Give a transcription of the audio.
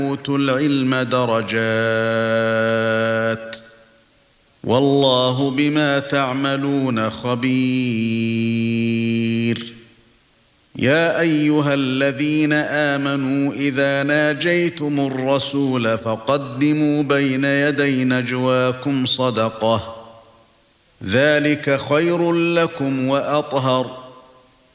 أوتوا العلم درجات والله بما تعملون خبير يا أيها الذين آمنوا إذا ناجيتم الرسول فقدموا بين يدي نجواكم صدقة ذلك خير لكم وأطهر